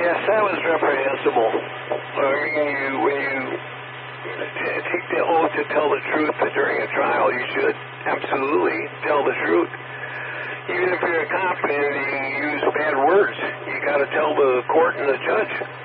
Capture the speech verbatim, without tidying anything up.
Yes, that was reprehensible. I mean, you, when you take the oath to tell the truth during a trial, you should absolutely tell the truth. Even if you're a cop and you use bad words, you got to tell the court and the judge.